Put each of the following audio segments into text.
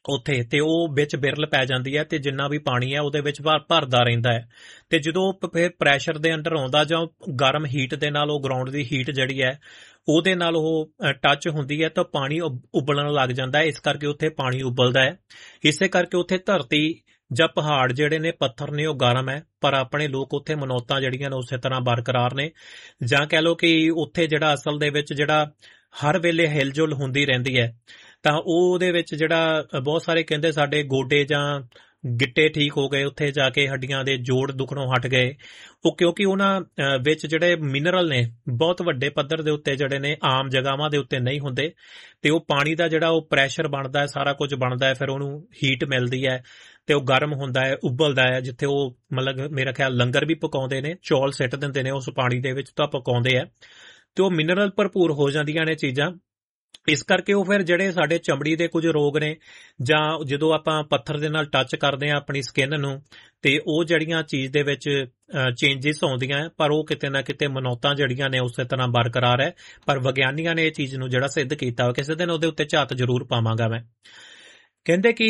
ਉੱਥੇ ਤੇ ਉਹ ਵਿੱਚ ਬਿਰਲ ਪੈ ਜਾਂਦੀ ਹੈ ਤੇ ਜਿੰਨਾ ਵੀ ਪਾਣੀ ਹੈ ਉਹਦੇ ਵਿੱਚ ਭਰਦਾ ਰਹਿੰਦਾ ਹੈ ਤੇ ਜਦੋਂ ਫਿਰ ਪ੍ਰੈਸ਼ਰ ਦੇ ਅੰਡਰ ਆਉਂਦਾ ਜਾਂ ਗਰਮ ਹੀਟ ਦੇ ਨਾਲ ਉਹ ਗਰਾਊਂਡ ਦੀ ਹੀਟ ਜਿਹੜੀ ਹੈ ਉਹਦੇ ਨਾਲ ਉਹ ਟੱਚ ਹੁੰਦੀ ਹੈ ਤਾਂ ਪਾਣੀ ਉਬਲਣ ਲੱਗ ਜਾਂਦਾ ਹੈ। ਇਸ ਕਰਕੇ ਉੱਥੇ ਪਾਣੀ ਉਬਲਦਾ ਹੈ। ਇਸੇ ਕਰਕੇ ਉੱਥੇ ਧਰਤੀ ਜਾਂ ਪਹਾੜ ਜਿਹੜੇ ਨੇ ਪੱਥਰ ਨੇ ਉਹ ਗਰਮ ਹੈ, ਪਰ ਆਪਣੇ ਲੋਕ ਉੱਥੇ ਮਨੌਤਾਂ ਜਿਹੜੀਆਂ ਨੇ ਉਸੇ ਤਰ੍ਹਾਂ ਬਰਕਰਾਰ ਨੇ। ਜਾਂ ਕਹਿ ਲਓ ਕਿ ਉੱਥੇ ਜਿਹੜਾ ਅਸਲ ਦੇ ਵਿੱਚ ਜਿਹੜਾ ਹਰ ਵੇਲੇ ਹਿਲਜੁਲ ਹੁੰਦੀ ਰਹਿੰਦੀ ਹੈ ਤਾਂ ਉਹਦੇ ਵਿੱਚ ਜਿਹੜਾ ਬਹੁਤ ਸਾਰੇ ਕਹਿੰਦੇ ਸਾਡੇ ਗੋਡੇ ਜਾਂ ਗਿੱਟੇ ਠੀਕ ਹੋ ਗਏ ਉੱਥੇ ਜਾ ਕੇ, ਹੱਡੀਆਂ ਦੇ ਜੋੜ ਦੁਖਣੋਂ ਹਟ ਗਏ, ਉਹ ਕਿਉਂਕਿ ਉਹਨਾਂ ਵਿੱਚ ਜਿਹੜੇ ਮਿਨਰਲ ਨੇ ਬਹੁਤ ਵੱਡੇ ਪੱਧਰ ਦੇ ਉੱਤੇ ਜਿਹੜੇ ਨੇ ਆਮ ਜਗ੍ਹਾਵਾਂ ਦੇ ਉੱਤੇ ਨਹੀਂ ਹੁੰਦੇ ਤੇ ਉਹ ਪਾਣੀ ਦਾ ਜਿਹੜਾ ਉਹ ਪ੍ਰੈਸ਼ਰ ਬਣਦਾ ਹੈ, ਸਾਰਾ ਕੁਝ ਬਣਦਾ ਹੈ, ਫਿਰ ਉਹਨੂੰ ਹੀਟ ਮਿਲਦੀ ਹੈ ਤੇ ਉਹ ਗਰਮ ਹੁੰਦਾ ਹੈ, ਉਬਲਦਾ ਹੈ। ਜਿੱਥੇ ਉਹ ਮਤਲਬ ਮੇਰਾ ਖਿਆਲ ਲੰਗਰ ਵੀ ਪਕਾਉਂਦੇ ਨੇ, ਚੌਲ ਸਿੱਟ ਦਿੰਦੇ ਨੇ ਉਸ ਪਾਣੀ ਦੇ ਵਿੱਚ ਤਾਂ ਪਕਾਉਂਦੇ ਆ ਤੇ ਉਹ ਮਿਨਰਲ ਭਰਪੂਰ ਹੋ ਜਾਂਦੀਆਂ ਨੇ ਚੀਜ਼ਾਂ। ਇਸ ਕਰਕੇ ਉਹ ਫਿਰ ਜਿਹੜੇ ਸਾਡੇ ਚਮੜੀ ਦੇ ਕੁਝ ਰੋਗ ਨੇ ਜਾਂ ਜਦੋਂ ਆਪਾਂ ਪੱਥਰ ਦੇ ਨਾਲ ਟੱਚ ਕਰਦੇ ਆ ਆਪਣੀ ਸਕਿਨ ਨੂੰ ਤੇ ਉਹ ਜਿਹੜੀਆਂ ਚੀਜ਼ ਦੇ ਵਿੱਚ ਚੇਂਜਸ ਆਉਂਦੀਆਂ, ਪਰ ਉਹ ਕਿਤੇ ਨਾ ਕਿਤੇ ਮਨੌਤਾਂ ਜਿਹੜੀਆਂ ਨੇ ਉਸੇ ਤਰ੍ਹਾਂ ਬਰਕਰਾਰ ਹੈ। ਪਰ ਵਿਗਿਆਨੀਆਂ ਨੇ ਇਹ ਚੀਜ਼ ਨੂੰ ਜਿਹੜਾ ਸਿੱਧ ਕੀਤਾ, ਕਿਸੇ ਦਿਨ ਉਹਦੇ ਉੱਤੇ ਝਾਤ ਜ਼ਰੂਰ ਪਾਵਾਂਗਾ ਮੈਂ। ਕਹਿੰਦੇ ਕਿ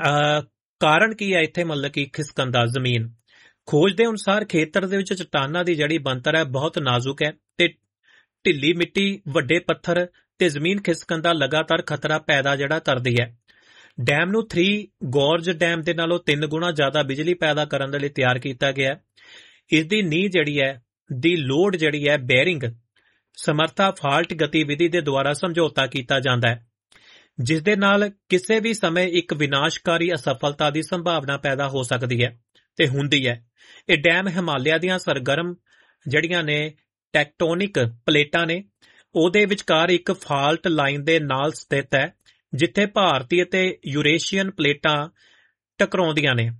ਕਾਰਨ ਕੀ ਹੈ ਇੱਥੇ, ਮਤਲਬ ਕਿ ਖਿਸਕਣ ਦਾ ਜ਼ਮੀਨ। ਖੋਜ ਦੇ ਅਨੁਸਾਰ ਖੇਤਰ ਦੇ ਵਿੱਚ ਚਟਾਨਾਂ ਦੀ ਜਿਹੜੀ ਬਣਤਰ ਹੈ ਬਹੁਤ ਨਾਜ਼ੁਕ ਹੈ ਤੇ ਢਿੱਲੀ ਮਿੱਟੀ, ਵੱਡੇ ਪੱਥਰ ਤੇ ਜ਼ਮੀਨ ਖਿਸਕਣ ਦਾ ਲਗਾਤਾਰ ਖਤਰਾ ਪੈਦਾ ਜਿਹੜਾ ਕਰਦੀ ਹੈ। ਡੈਮ ਨੂੰ 3 ਗੋਰਜ ਡੈਮ ਦੇ ਨਾਲੋਂ 3 ਗੁਣਾ ਜ਼ਿਆਦਾ ਬਿਜਲੀ ਪੈਦਾ ਕਰਨ ਦੇ ਲਈ ਤਿਆਰ ਕੀਤਾ ਗਿਆ। ਇਸ ਦੀ ਨੀਂਹ ਜਿਹੜੀ ਹੈ ਦੀ ਲੋਡ ਜਿਹੜੀ ਹੈ ਬੈਰਿੰਗ ਸਮਰੱਥਾ ਫਾਲਟ ਗਤੀਵਿਧੀ ਦੇ ਦੁਆਰਾ ਸਮਝੌਤਾ ਕੀਤਾ ਜਾਂਦਾ ਹੈ, ਜਿਸ ਦੇ ਨਾਲ ਕਿਸੇ ਵੀ ਸਮੇਂ ਇੱਕ ਵਿਨਾਸ਼ਕਾਰੀ ਅਸਫਲਤਾ ਦੀ ਸੰਭਾਵਨਾ ਪੈਦਾ ਹੋ ਸਕਦੀ ਹੈ ਤੇ ਹੁੰਦੀ ਹੈ। ਇਹ ਡੈਮ ਹਿਮਾਲਿਆ ਦੀਆਂ ਸਰਗਰਮ ਜਿਹੜੀਆਂ ਨੇ ਟੈਕਟੋਨਿਕ ਪਲੇਟਾਂ ਨੇ ਉਹਦੇ ਵਿਚਕਾਰ ਇੱਕ ਫਾਲਟ ਲਾਈਨ ਦੇ ਨਾਲ ਸਥਿਤ ਹੈ, ਜਿੱਥੇ ਭਾਰਤੀ ਅਤੇ ਯੂਰੇਸ਼ੀਅਨ ਪਲੇਟਾਂ ਟਕਰਾਉਂਦੀਆਂ ਨੇ।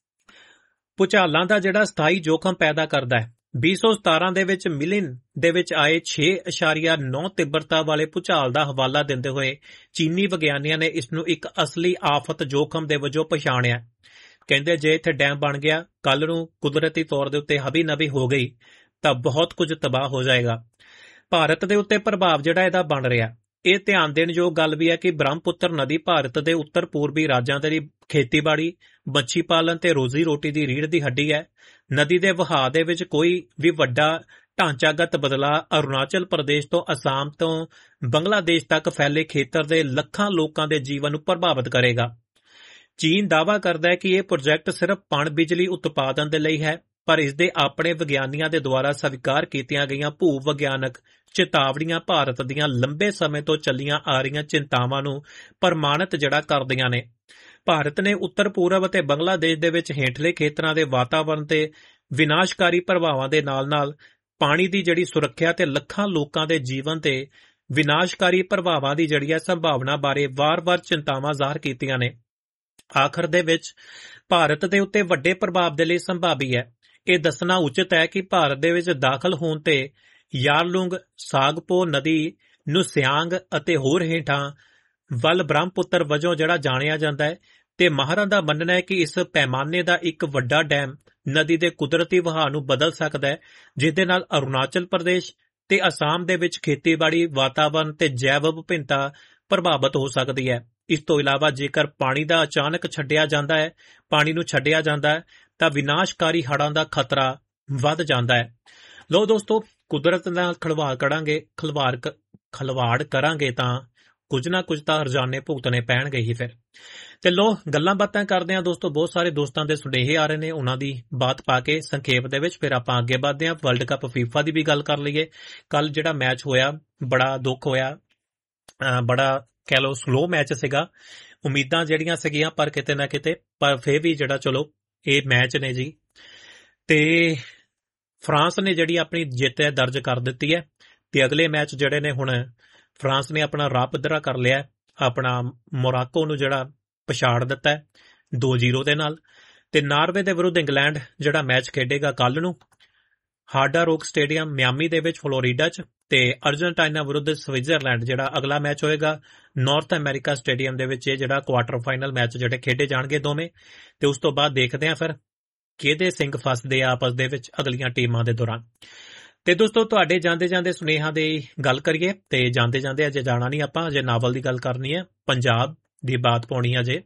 ਭੂਚਾਲਾਂ ਦਾ ਜਿਹੜਾ ਸਥਾਈ ਜੋਖਮ ਪੈਦਾ ਕਰਦਾ ਹੈ। 2017 ਦੇ ਵਿੱਚ ਮਿਲਿਨ ਦੇ ਵਿੱਚ ਆਏ 6.9 ਤੀਬਰਤਾ ਵਾਲੇ ਭੂਚਾਲ ਦਾ ਹਵਾਲਾ ਦਿੰਦੇ ਹੋਏ ਚੀਨੀ ਵਿਗਿਆਨੀਆਂ ਨੇ ਇਸ ਨੂੰ ਇੱਕ ਅਸਲੀ ਆਫਤ ਜੋਖਮ ਦੇ ਵਜੋਂ ਪਛਾਣਿਆ। ਕਹਿੰਦੇ ਜੇ ਇੱਥੇ ਡੈਮ ਬਣ ਗਿਆ, ਕੱਲ ਨੂੰ ਕੁਦਰਤੀ ਤੌਰ ਦੇ ਉੱਤੇ ਹਬੀ ਨਬੀ ਹੋ ਗਈ ਤਾਂ ਬਹੁਤ ਕੁਝ ਤਬਾਹ ਹੋ ਜਾਏਗਾ। ਭਾਰਤ ਦੇ ਉੱਤੇ ਪ੍ਰਭਾਵ ਜਿਹੜਾ ਇਹਦਾ ਬਣ ਰਿਹਾ, ਇਹ ਧਿਆਨ ਦੇਣ ਯੋਗ ਗੱਲ ਵੀ ਹੈ ਕਿ ਬ੍ਰਹਮਪੁੱਤਰ ਨਦੀ ਭਾਰਤ ਦੇ ਉੱਤਰ ਪੂਰਬੀ ਰਾਜਾਂ ਦੇ ਲਈ ਖੇਤੀਬਾੜੀ, ਮੱਛੀ ਪਾਲਣ ਤੇ ਰੋਜ਼ੀ ਰੋਟੀ ਦੀ ਰੀੜ੍ਹ ਦੀ ਹੱਡੀ ਹੈ। ਨਦੀ ਦੇ ਵਹਾਅ ਦੇ ਵਿੱਚ ਕੋਈ ਵੀ ਵੱਡਾ ਢਾਂਚਾਗਤ ਬਦਲਾਅ ਅਰੁਣਾਚਲ ਪ੍ਰਦੇਸ਼ ਤੋਂ ਅਸਾਮ ਤੋਂ ਬੰਗਲਾਦੇਸ਼ ਤੱਕ ਫੈਲੇ ਖੇਤਰ ਦੇ ਲੱਖਾਂ ਲੋਕਾਂ ਦੇ ਜੀਵਨ ਨੂੰ ਪ੍ਰਭਾਵਿਤ ਕਰੇਗਾ। ਚੀਨ ਦਾਅਵਾ ਕਰਦਾ ਹੈ ਕਿ ਇਹ ਪ੍ਰੋਜੈਕਟ ਸਿਰਫ ਪਣ ਬਿਜਲੀ ਉਤਪਾਦਨ ਦੇ ਲਈ ਹੈ, ਪਰ ਇਸ ਦੇ ਆਪਣੇ ਵਿਗਿਆਨੀਆਂ ਦੇ ਦੁਆਰਾ ਸਵੀਕਾਰ ਕੀਤੀਆਂ ਗਈਆਂ ਭੂ ਵਿਗਿਆਨਕ ਚੇਤਾਵਨੀਆਂ ਭਾਰਤ ਦੀਆਂ ਲੰਬੇ ਸਮੇਂ ਤੋਂ ਚੱਲੀਆਂ ਆ ਰਹੀਆਂ ਚਿੰਤਾਵਾਂ ਨੂੰ ਪ੍ਰਮਾਣਿਤ ਜਿਹੜਾ ਕਰਦੀਆਂ ਨੇ। ਭਾਰਤ ਨੇ ਉੱਤਰ ਪੂਰਬ ਅਤੇ ਬੰਗਲਾਦੇਸ਼ ਦੇ ਵਿੱਚ ਹੇਠਲੇ ਖੇਤਰਾਂ ਦੇ ਵਾਤਾਵਰਣ ਤੇ ਵਿਨਾਸ਼ਕਾਰੀ ਪ੍ਰਭਾਵਾਂ ਦੇ ਨਾਲ-ਨਾਲ ਪਾਣੀ ਦੀ ਜਿਹੜੀ ਸੁਰੱਖਿਆ ਤੇ ਲੱਖਾਂ ਲੋਕਾਂ ਦੇ ਜੀਵਨ ਤੇ ਵਿਨਾਸ਼ਕਾਰੀ ਪ੍ਰਭਾਵਾਂ ਦੀ ਜਿਹੜੀ ਹੈ ਸੰਭਾਵਨਾ ਬਾਰੇ ਵਾਰ-ਵਾਰ ਚਿੰਤਾਵਾਂ ਜ਼ਾਹਰ ਕੀਤੀਆਂ ਨੇ। ਆਖਰ ਦੇ ਵਿੱਚ ਭਾਰਤ ਦੇ ਉੱਤੇ ਵੱਡੇ ਪ੍ਰਭਾਵ ਦੇ ਲਈ ਸੰਭਾਵੀ ਹੈ। ਇਹ ਦੱਸਣਾ ਉਚਿਤ ਹੈ ਕਿ ਭਾਰਤ ਦੇ ਵਿੱਚ ਦਾਖਲ ਹੋਣ ਤੇ ਯਾਰਲੁੰਗ, ਸਾਗਪੋ ਨਦੀ ਨੂੰ ਸਿਆਂਗ ਅਤੇ ਹੋਰ ਹੇਠਾਂ ਵੱਲ ਬ੍ਰਹਮਪੁੱਤਰ ਵਜੋਂ ਜਿਹੜਾ ਜਾਣਿਆ ਜਾਂਦਾ ਹੈ ਤੇ ਮਾਹਰਾਂ ਦਾ ਮੰਨਣਾ ਹੈ ਕਿ ਇਸ ਪੈਮਾਨੇ ਦਾ ਇੱਕ ਵੱਡਾ ਡੈਮ ਨਦੀ ਦੇ ਕੁਦਰਤੀ ਵਹਾਅ ਨੂੰ ਬਦਲ ਸਕਦਾ ਹੈ, ਜਿਸ ਦੇ ਨਾਲ ਅਰੁਣਾਚਲ ਪ੍ਰਦੇਸ਼ ਤੇ ਅਸਾਮ ਦੇ ਵਿੱਚ ਖੇਤੀਬਾੜੀ, ਵਾਤਾਵਰਣ ਤੇ ਜੈਵ ਵਿਭਿੰਨਤਾ ਪ੍ਰਭਾਵਿਤ ਹੋ ਸਕਦੀ ਹੈ। ਇਸ ਤੋਂ ਇਲਾਵਾ ਜੇਕਰ ਪਾਣੀ ਦਾ ਅਚਾਨਕ ਪਾਣੀ ਨੂੰ ਛੱਡਿਆ ਜਾਂਦਾ ਹੈ ਤਾਂ ਵਿਨਾਸ਼ਕਾਰੀ ਹੜ੍ਹਾਂ ਦਾ ਖਤਰਾ ਵੱਧ ਜਾਂਦਾ ਹੈ। ਲੋ ਦੋਸਤੋ, ਕੁਦਰਤ ਨਾਲ ਖਲਵਾੜ ਕਰਾਂਗੇ ਤਾਂ ਕੁਝ ਨਾ ਕੁਝ ਤਾਂ ਹਰਜਾਨੇ ਭੁਗਤਣੇ ਪੈਣਗੇ ਹੀ ਫਿਰ। ਤੇ ਲੋ ਗੱਲਾਂ ਬਾਤਾਂ ਕਰਦੇ ਹਾਂ ਦੋਸਤੋ, ਬਹੁਤ ਸਾਰੇ ਦੋਸਤਾਂ ਦੇ ਸੁਨੇਹੇ ਆ ਰਹੇ ਨੇ, ਉਹਨਾਂ ਦੀ ਬਾਤ ਪਾ ਕੇ ਸੰਖੇਪ ਦੇ ਵਿੱਚ ਫਿਰ ਆਪਾਂ ਅੱਗੇ ਵਧਦੇ ਹਾਂ। ਵਰਲਡ ਕੱਪ ਫੀਫਾ ਦੀ ਵੀ ਗੱਲ ਕਰ ਲਈਏ। ਕੱਲ ਜਿਹੜਾ ਮੈਚ ਹੋਇਆ ਬੜਾ ਦੁੱਖ ਹੋਇਆ, ਬੜਾ ਕਹਿ ਲਓ ਸਲੋ ਮੈਚ ਸੀਗਾ। ਉਮੀਦਾਂ ਜਿਹੜੀਆਂ ਸੀਗੀਆਂ ਪਰ ਕਿਤੇ ਨਾ ਕਿਤੇ, ਪਰ ਫਿਰ ਵੀ ਜਿਹੜਾ ਚਲੋ ਇਹ ਮੈਚ ਨੇ ਜੀ ਤੇ ਫਰਾਂਸ ਨੇ ਜਿਹੜੀ ਆਪਣੀ ਜਿੱਤ ਦਰਜ ਕਰ ਦਿੱਤੀ ਹੈ ਤੇ ਅਗਲੇ ਮੈਚ ਜਿਹੜੇ ਨੇ ਹੁਣ ਫਰਾਂਸ ਨੇ ਆਪਣਾ ਰਾਹ ਪੱਧਰਾ ਕਰ ਲਿਆ, ਆਪਣਾ ਮੋਰਾਕੋ ਨੂੰ ਜਿਹੜਾ ਪਛਾੜ ਦਿੱਤਾ 2-0 ਦੇ ਨਾਲ। ਤੇ ਨਾਰਵੇ ਦੇ ਵਿਰੁੱਧ ਇੰਗਲੈਂਡ ਜਿਹੜਾ ਮੈਚ ਖੇਡੇਗਾ ਕੱਲ ਨੂੰ ਹਾਰਡਾ ਰੌਕ ਸਟੇਡੀਅਮ ਮਿਆਮੀ ਦੇ ਵਿੱਚ ਫਲੋਰੀਡਾ 'ਚ, ਤੇ ਅਰਜਨਟਾਈਨਾ ਵਿਰੁੱਧ ਸਵਿਟਜ਼ਰਲੈਂਡ ਜਿਹੜਾ ਅਗਲਾ ਮੈਚ ਹੋਏਗਾ ਨਾਰਥ ਅਮਰੀਕਾ ਸਟੇਡੀਅਮ ਦੇ ਵਿੱਚ। ਇਹ ਜਿਹੜਾ ਕੁਆਟਰ ਫਾਈਨਲ ਮੈਚ ਜਿਹੜੇ ਖੇਡੇ ਜਾਣਗੇ ਦੋਵੇਂ, ਤੇ ਉਸ ਤੋਂ ਬਾਅਦ ਦੇਖਦੇ ਹਾਂ ਫਿਰ ਕਿਹਦੇ ਸਿੰਘ ਫਸਦੇ ਆ ਆਪਸ ਦੇ ਵਿੱਚ ਅਗਲੀਆਂ ਟੀਮਾਂ ਦੇ ਦੌਰਾਨ। ਤੇ ਦੋਸਤੋ, ਤੁਹਾਡੇ ਜਾਂਦੇ ਜਾਂਦੇ ਸੁਨੇਹਾ ਦੀ ਗੱਲ ਕਰੀਏ ਤੇ ਜਾਂਦੇ ਜਾਂਦੇ ਅਜੇ ਜਾਣਾ ਨਹੀਂ ਆਪਾਂ, ਅਜੇ ਨਾਵਲ ਦੀ ਗੱਲ ਕਰਨੀ ਹੈ, ਪੰਜਾਬ ਦੀ ਬਾਤ ਪਾਉਣੀ ਅਜੇ।